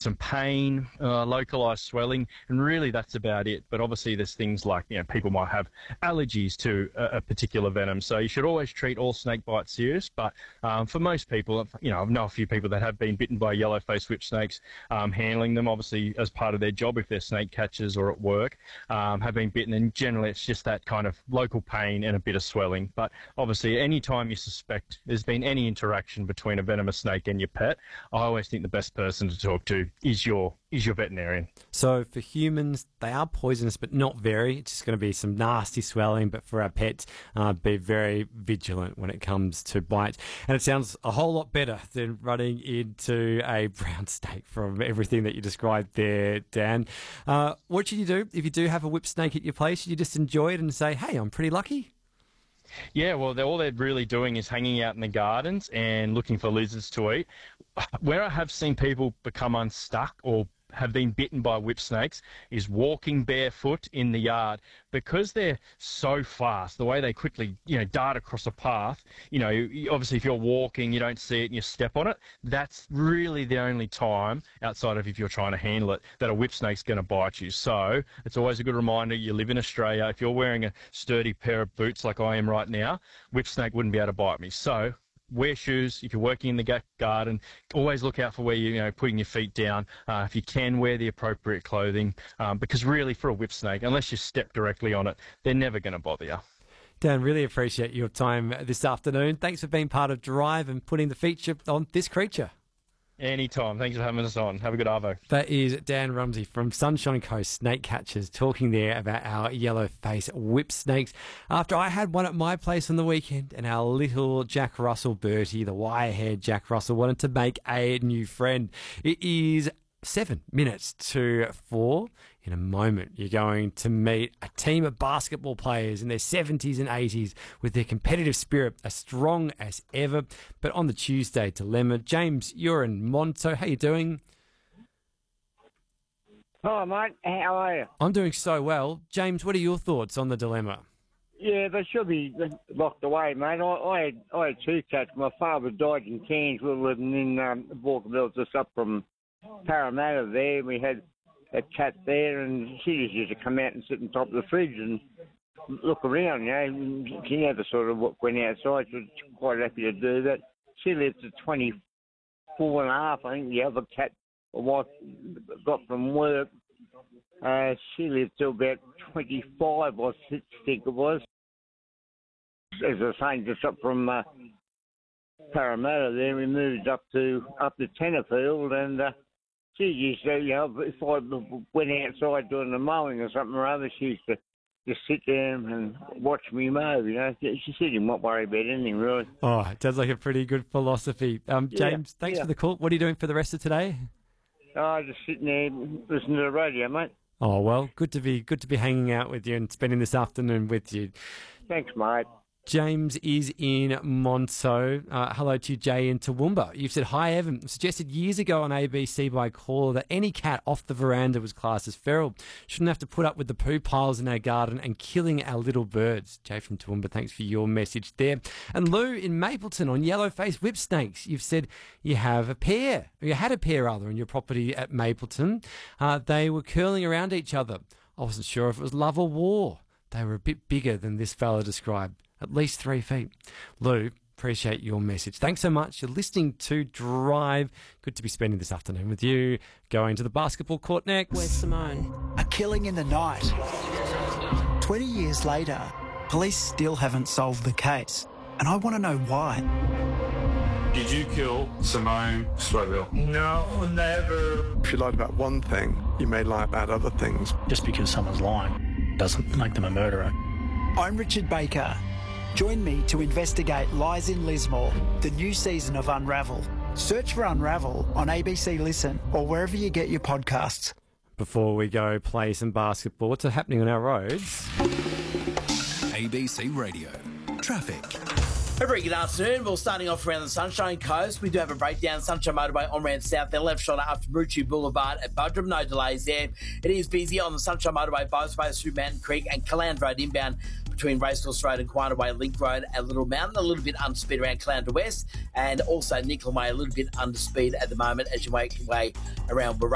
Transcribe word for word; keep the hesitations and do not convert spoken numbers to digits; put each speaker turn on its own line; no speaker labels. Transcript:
some pain, uh, localized swelling, and really that's about it. But obviously there's things like, you know, people might have allergies to a, a particular venom. So you should always treat all snake bites serious. But um, for most people, you know, I know a few people that have been bitten by yellow-faced whip snakes, um, handling them, obviously, as part of their job, if they're snake catchers or at work, um, have been bitten. And generally it's just that kind of local pain and a bit of swelling. But obviously, any time you suspect there's been any interaction between a venomous snake and your pet, I always think the best person to talk to is your is your veterinarian.
So for humans, they are poisonous, but not very. It's just going to be some nasty swelling. But for our pets, uh, be very vigilant when it comes to bites. And it sounds a whole lot better than running into a brown snake from everything that you described there, Dan. Uh, what should you do if you do have a whip snake at your place? Should you just enjoy it and say, hey, I'm pretty lucky?
Yeah, well, they're, all they're really doing is hanging out in the gardens and looking for lizards to eat. Where I have seen people become unstuck or have been bitten by whip snakes is walking barefoot in the yard, because they're so fast. The way they quickly, you know, dart across a path. You know, obviously if you're walking, you don't see it and you step on it. That's really the only time, outside of if you're trying to handle it, that a whip snake's going to bite you. So it's always a good reminder. You live in Australia. If you're wearing a sturdy pair of boots like I am right now, whip snake wouldn't be able to bite me. So wear shoes. If you're working in the garden, always look out for where you're, you know, putting your feet down. Uh, if you can, wear the appropriate clothing, um, because really for a whip snake, unless you step directly on it, they're never going to bother you.
Dan, really appreciate your time this afternoon. Thanks for being part of Drive and putting the feature on this creature.
Anytime. Thanks for having us on. Have a good arvo.
That is Dan Rumsey from Sunshine Coast Snake Catchers talking there about our yellow-faced whip snakes. After I had one at my place on the weekend and our little Jack Russell Bertie, the wire-haired Jack Russell, wanted to make a new friend. It is seven minutes to four. In a moment, you're going to meet a team of basketball players in their seventies and eighties with their competitive spirit as strong as ever. But on the Tuesday Dilemma, James, you're in Monto. How you doing?
Hi, mate. How are you?
I'm doing so well. James, what are your thoughts on the dilemma?
Yeah, they should be locked away, mate. I, I, had, I had two cats. My father died in Cairns. We were living in um, Walkerville, just up from Parramatta there. We had a cat there, and she just used to come out and sit on top of the fridge and look around, you know. She never sort of went outside. She was quite happy to do that. She lived to twenty-four and a half, I think. The other cat my wife got from work, uh, she lived till about twenty-five, I think it was. As I was saying, just up from uh, Parramatta there, we moved up to up to Tenterfield, and uh, she used to, you know, if I went outside doing the mowing or something or other, she used to just sit there and watch me mow, you know. She said you might worry about anything, really.
Oh, it sounds like a pretty good philosophy. Um, James,
yeah,
thanks
yeah.
for the call. What are you doing for the rest of today?
Oh, just sitting there listening to the radio, mate.
Oh, well, good to be good to be hanging out with you and spending this afternoon with you.
Thanks, mate.
James is in Monto. Uh, hello to you, Jay in Toowoomba. You've said, hi, Evan. Suggested years ago on A B C by caller that any cat off the veranda was classed as feral. Shouldn't have to put up with the poo piles in our garden and killing our little birds. Jay from Toowoomba, thanks for your message there. And Lou in Mapleton on yellow-faced whip snakes. You've said you have a pair, or you had a pair rather, on your property at Mapleton. Uh, they were curling around each other. I wasn't sure if it was love or war. They were a bit bigger than this fella described. At least three feet. Lou, appreciate your message. Thanks so much. You're listening to Drive. Good to be spending this afternoon with you. Going to the basketball court next.
Where's Simone?
A killing in the night. twenty years later, police still haven't solved the case. And I want to know why.
Did you kill Simone Slowville?
No, never.
If you lied about one thing, you may lie about other things.
Just because someone's lying doesn't make them a murderer.
I'm Richard Baker. Join me to investigate Lies in Lismore, the new season of Unravel. Search for Unravel on A B C Listen or wherever you get your podcasts.
Before we go play some basketball, what's happening on our roads?
A B C Radio. Traffic.
A very good afternoon. Well, starting off around the Sunshine Coast, we do have a breakdown. Sunshine Motorway on Rand South, their left shoulder after Marucci Boulevard at Buderim. No delays there. It is busy on the Sunshine Motorway both ways through Mountain Creek and Calandra Road inbound between Racehorse Road and Quanah Way Link Road at Little Mountain. A little bit under speed around Calandra West, and also Nicholn Way a little bit under speed at the moment as you make your way around Warra.